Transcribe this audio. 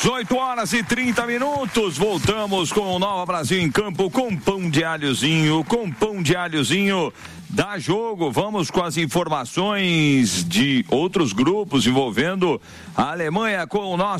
18h30. Voltamos com o Nova Brasil em campo com pão de alhozinho. Dá jogo. Vamos com as informações de outros grupos envolvendo a Alemanha com o nosso